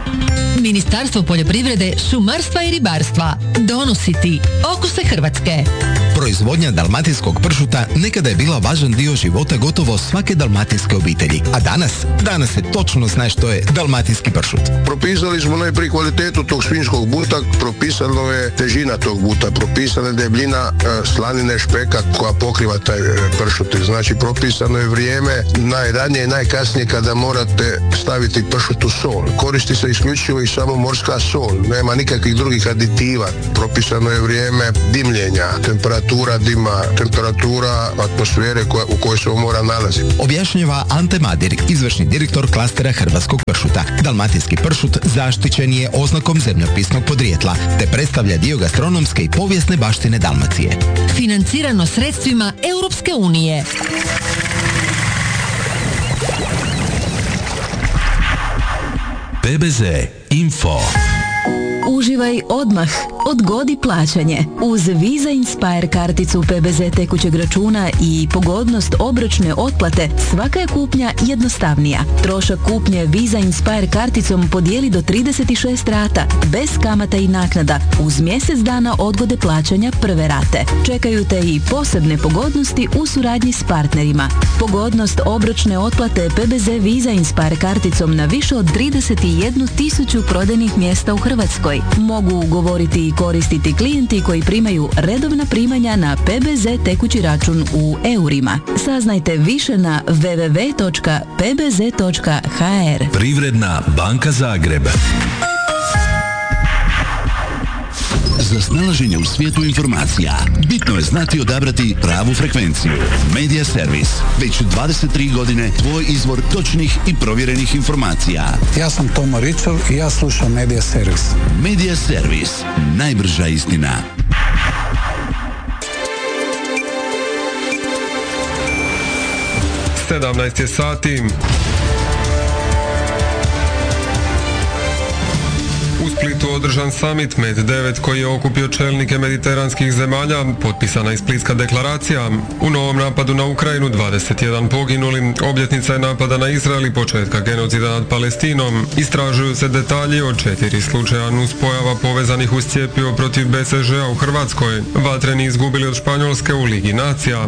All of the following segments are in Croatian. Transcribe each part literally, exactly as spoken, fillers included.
Ministarstvo poljoprivrede, šumarstva i ribarstva donosi ti okuse Hrvatske. Proizvodnja dalmatinskog pršuta nekada je bila važan dio života gotovo svake dalmatinske obitelji. A danas? Danas se točno zna što je dalmatinski pršut. Propisali smo najprije kvalitetu tog svinjskog buta, propisano je težina tog buta, propisana je debljina e, slanine špeka koja pokriva taj e, pršut. Znači propisano je vrijeme najranije i najkasnije kada morate staviti pršut u sol. Koristi se isključivo i samo morska sol, nema nikakvih drugih aditiva. Propisano je vrijeme dimljenja, temperatura dima, temperatura atmosfere koja, u kojoj se on mora nalaziti. Objašnjava Ante Madir, izvršni direktor klastera hrvatskog pršuta. Dalmatinski pršut zaštićen je oznakom zemljopisnog podrijetla, te predstavlja dio gastronomske i povijesne baštine Dalmacije. Financirano sredstvima Europske unije. P B Z Info. Uživaj odmah, odgodi plaćanje. Uz Visa Inspire karticu P B Z tekućeg računa i pogodnost obročne otplate, svaka je kupnja jednostavnija. Trošak kupnje Visa Inspire karticom podijeli do trideset šest rata, bez kamata i naknada, uz mjesec dana odgode plaćanja prve rate. Čekaju te i posebne pogodnosti u suradnji s partnerima. Pogodnost obročne otplate P B Z Visa Inspire karticom na više od trideset jednu tisuću prodajnih mjesta u Hrvatskoj. Mogu ugovoriti i koristiti klijenti koji primaju redovna primanja na P B Z tekući račun u eurima. Saznajte više na w w w točka p b z točka h r. Privredna banka Zagreb. Za snalaženje u svijetu informacija, bitno je znati odabrati pravu frekvenciju. Media Servis. Već dvadeset tri godine tvoj izvor točnih i provjerenih informacija. Ja sam Tomo Ričov i ja slušam Media Servis. Media Servis. Najbrža istina. sedamnaest je sati. U Splitu održan summit Med devet koji je okupio čelnike mediteranskih zemalja, potpisana i Splitska deklaracija. U novom napadu na Ukrajinu dvadeset jedan poginuli, obljetnica je napada na Izrael i početka genocida nad Palestinom. Istražuju se detalji o četiri slučaja nuspojava povezanih uz cjepivo protiv B C Ž a u Hrvatskoj. Vatreni izgubili od Španjolske u Ligi nacija.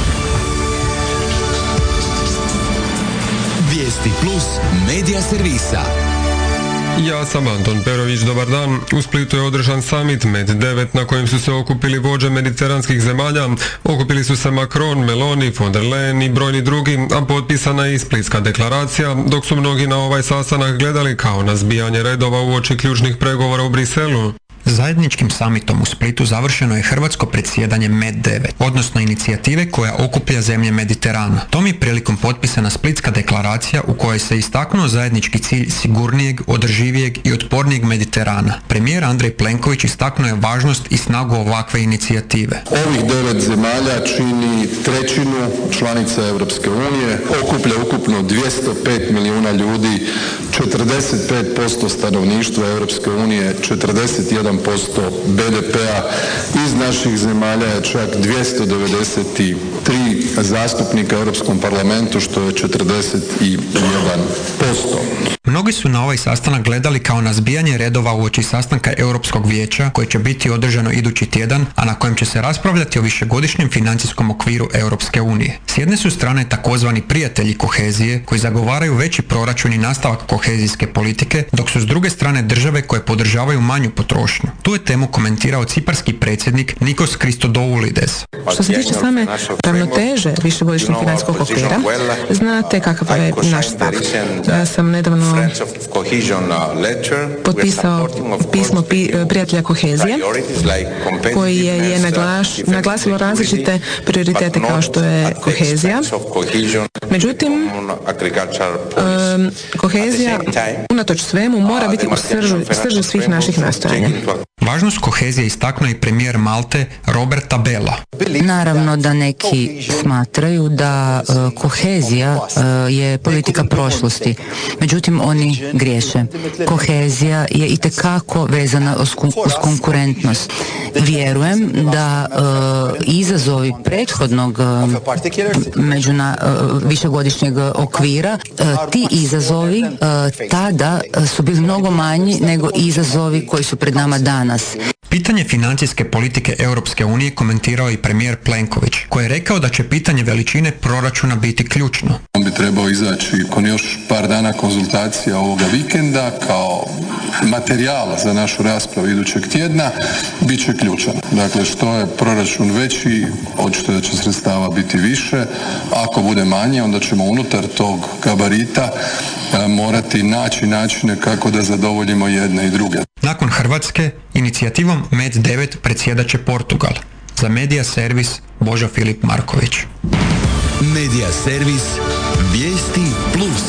Vijesti plus Media Servisa. Ja sam Anton Perović, dobar dan. U Splitu je održan summit Med devet na kojem su se okupili vođe mediteranskih zemalja. Okupili su se Macron, Meloni, von der Leyen i brojni drugi, a potpisana je i Splitska deklaracija, dok su mnogi na ovaj sastanak gledali kao na zbijanje redova uoči ključnih pregovora u Briselu. Zajedničkim summitom u Splitu završeno je hrvatsko predsjedanje Med devet, odnosno inicijative koja okuplja zemlje Mediterana. Tom je prilikom potpisana Splitska deklaracija u kojoj se istaknuo zajednički cilj sigurnijeg, održivijeg i otpornijeg Mediterana. Premijer Andrej Plenković istaknuo je važnost i snagu ovakve inicijative. Ovih devet zemalja čini trećinu članica Europske unije, okuplja ukupno dvjesto pet milijuna ljudi, četrdeset pet posto stanovništva Europske unije, četrdeset jedan posto B D P-a, iz naših zemalja je čak dvjesto devedeset tri zastupnika u Europskom parlamentu, što je četrdeset jedan posto. Mnogi su na ovaj sastanak gledali kao na zbijanje redova uoči sastanka Europskog vijeća koje će biti održano idući tjedan, a na kojem će se raspravljati o višegodišnjem financijskom okviru Europske unije. S jedne su strane takozvani prijatelji kohezije koji zagovaraju veći proračun i nastavak kohezijske politike, dok su s druge strane države koje podržavaju manju potrošnju. Tu je temu komentirao ciparski predsjednik Nikos Christodoulides. Što se tiče same ravnoteže višegodišnjeg financijskog okvira, znate kakav je naš stav. Ja sam nedavno potpisao pismo prijatelja kohezije koji je, je naglaš, naglasilo različite prioritete kao što je kohezija. Međutim, um, kohezija unatoč svemu mora biti u sržu, sržu svih naših nastojanja. Važnost kohezije istaknuo i premijer Malte Roberta Bela. Naravno da neki smatraju da uh, kohezija uh, je politika prošlosti, međutim oni griješe. Kohezija je itekako vezana uz, uz konkurentnost. Vjerujem da uh, izazovi prethodnog uh, međuna, uh, višegodišnjeg okvira, uh, ti izazovi uh, tada su bili mnogo manji nego izazovi koji su pred nama danas. Pitanje financijske politike Europske unije komentirao i premijer Plenković, koji je rekao da će pitanje veličine proračuna biti ključno. On bi trebao izaći kon još par dana konzultacija ovoga vikenda kao materijal za našu raspravu idućeg tjedna, bit će ključan. Dakle, što je proračun veći, očito da će sredstava biti više. Ako bude manje, onda ćemo unutar tog gabarita morati naći načine kako da zadovoljimo jedne i druge. Nakon Hrvatske, inicijativom Med devet predsjedat će Portugal. Za Medija servis Božo Filip Marković. Medija servis Vijesti plus.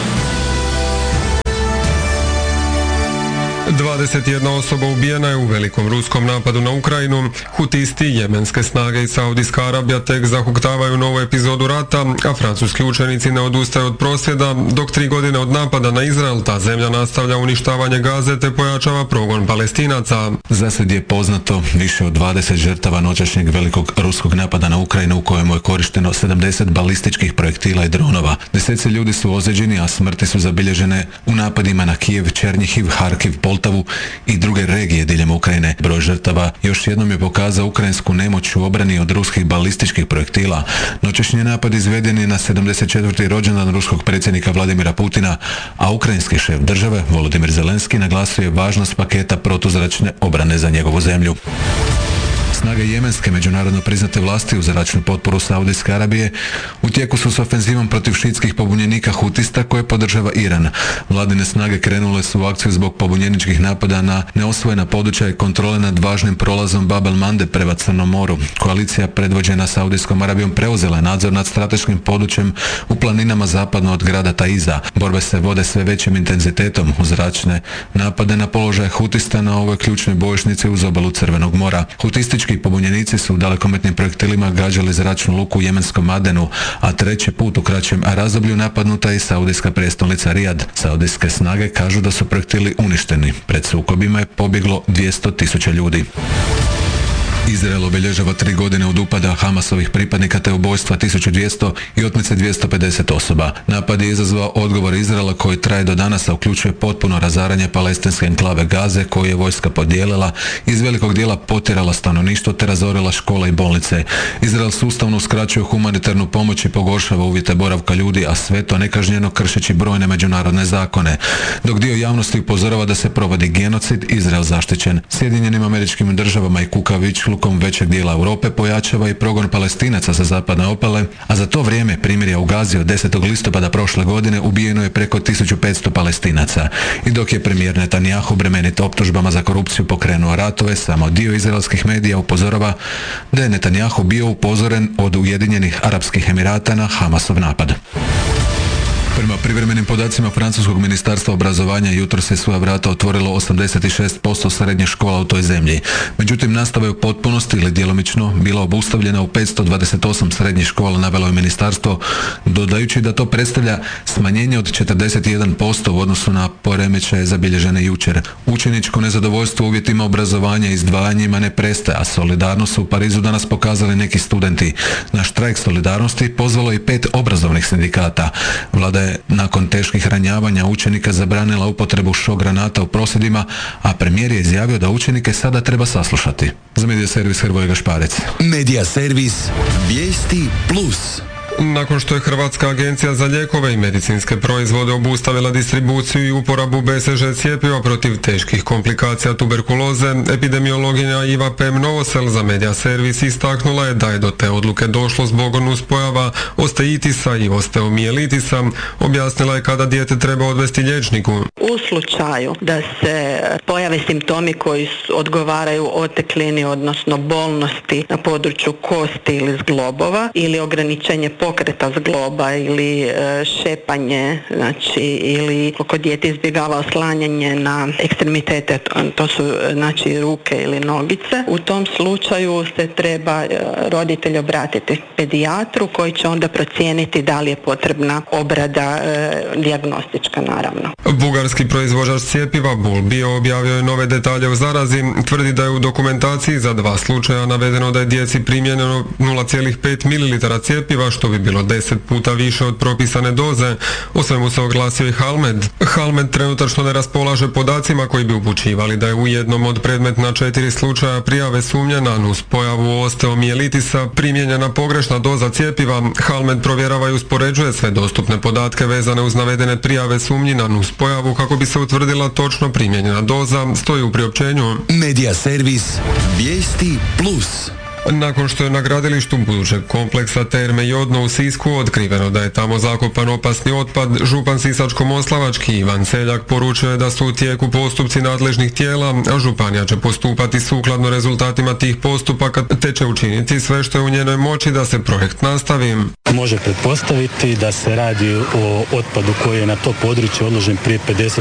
dvadeset jedna osoba ubijena je u velikom ruskom napadu na Ukrajinu. Hutisti, jemenske snage i Saudijska Arabija tek zahuktavaju novu epizodu rata, a francuski učenici ne odustaju od prosvjeda, dok tri godine od napada na Izrael ta zemlja nastavlja uništavanje Gaze te pojačava progon Palestinaca. Zasad je poznato više od dvadeset žrtava noćašnjeg velikog ruskog napada na Ukrajinu u kojemu je korišteno sedamdeset balističkih projektila i dronova. Deseci ljudi su ozlijeđeni, a smrti su zabilježene u napadima na Kijev, Černjihiv, Harkiv, Poltavu i druge regije diljem Ukrajine. Broj žrtava još jednom je pokazao ukrajinsku nemoć u obrani od ruskih balističkih projektila. Noćašnji napad izveden je na sedamdeset četvrti rođendan ruskog predsjednika Vladimira Putina, a ukrajinski šef države Volodimir Zelenski naglasio je važnost paketa protuzračne obrane za njegovu zemlju. Snage jemenske međunarodno priznate vlasti uz zračnu potporu Saudijske Arabije u tijeku su s ofenzivom protiv šiitskih pobunjenika hutista koje podržava Iran. Vladine snage krenule su u akciju zbog pobunjeničkih napada na neosvojena područja i kontrole nad važnim prolazom Bab el-Mande prema Crnom moru. Koalicija predvođena Saudijskom Arabijom preuzela je nadzor nad strateškim područjem u planinama zapadno od grada Taiza. Borbe se vode sve većim intenzitetom uz zračne napade na položaje hutista na ovoj ključnoj bojišnici uz obalu Crvenog mora. Hutistički pobunjenici su u dalekometnim projektilima gađali zračnu luku u jemenskom Adenu, a treći put u kraćem razdoblju napadnuta i saudijska prijestolnica Rijad. Saudijske snage kažu da su projektili uništeni. Pred sukobima je pobjeglo dvjesto tisuća ljudi. Izrael obilježava tri godine od upada Hamasovih pripadnika te ubojstva tisuću dvjesto i otmice dvjesto pedeset osoba. Napad je izazvao odgovor Izraela koji traje do danas, a uključuje potpuno razaranje palestinske enklave Gaze koju je vojska podijelila, iz velikog dijela potjerala stanovništvo te razorila škole i bolnice. Izrael sustavno uskraćuje humanitarnu pomoć i pogoršava uvjete boravka ljudi, a sve to nekažnjeno kršeći brojne međunarodne zakone. Dok dio javnosti upozorava da se provodi genocid, Izrael zaštićen Sjedinjenim Američkim Državama i kukavičlukom većeg dijela Europe pojačava i progon Palestinaca sa zapadne obale, a za to vrijeme primirja u Gazi od desetog listopada prošle godine ubijeno je preko tisuću petsto Palestinaca. I dok je premijer Netanjahu bremenit optužbama za korupciju pokrenuo ratove, samo dio izraelskih medija upozorava da je Netanjahu bio upozoren od Ujedinjenih Arapskih Emirata na Hamasov napad. Prema privremenim podacima francuskog ministarstva obrazovanja jutros je svoja vrata otvorilo osamdeset šest posto srednjih škola u toj zemlji. Međutim, nastava je u potpunosti ili djelomično bila obustavljena u petsto dvadeset osam srednjih škola, navelo je ministarstvo, dodajući da to predstavlja smanjenje od četrdeset jedan posto u odnosu na poremećaje zabilježene jučer. Učeničko nezadovoljstvo uvjetima obrazovanja i izdvajanjima ne prestaje, a solidarnost u Parizu danas pokazali neki studenti. Na štrajk solidarnosti pozvalo i pet obrazovnih sindikata. Vlada je nakon teških ranjavanja učenika zabranila upotrebu šok granata u prosvjedima, a premijer je izjavio da učenike sada treba saslušati. Za Medija servis Hrvoje Gašparec. Medija servis Vijesti plus. Nakon što je Hrvatska agencija za lijekove i medicinske proizvode obustavila distribuciju i uporabu B C G cjepiva protiv teških komplikacija tuberkuloze, epidemiologinja Iva Pem Novosel za Medija servis istaknula je da je do te odluke došlo zbog nuspojava osteitisa i osteomijelitisa. Objasnila je kada dijete treba odvesti liječniku. U slučaju da se pojave simptomi koji odgovaraju oteklini, odnosno bolnosti na području kosti ili zglobova ili ograničenje pokreta pokreta zgloba ili šepanje, znači ili koliko dijete izbjegava oslanjanje na ekstremitete, to su znači ruke ili nogice. U tom slučaju se treba roditelj obratiti pedijatru koji će onda procijeniti da li je potrebna obrada e, dijagnostička naravno. Bugarski proizvođač cjepiva Bulbio objavio je nove detalje o zarazi, tvrdi da je u dokumentaciji za dva slučaja navedeno da je djeci primijenjeno nula zarez pet mililitara cjepiva, što bi bilo deset puta više od propisane doze. O svemu se oglasio i Halmed. Halmed trenutačno ne raspolaže podacima koji bi upućivali da je u jednom od predmetna četiri slučaja prijave sumnje na nuspojavu osteomijelitisa primijenjena pogrešna doza cjepiva. Halmed provjerava i uspoređuje sve dostupne podatke vezane uz navedene prijave sumnji na nuspojavu kako bi se utvrdila točno primijenjena doza, stoji u priopćenju. Medija servis Vijesti Plus. Nakon što je na gradilištu budućeg kompleksa Terme Jodno u Sisku otkriveno da je tamo zakopan opasni otpad, župan Sisačko-moslavački Ivan Seljak poručio je da su u tijeku postupci nadležnih tijela, a županija će postupati sukladno rezultatima tih postupaka te će učiniti sve što je u njenoj moći da se projekt nastavi. Može pretpostaviti da se radi o otpadu koji je na to područje odložen prije pedeset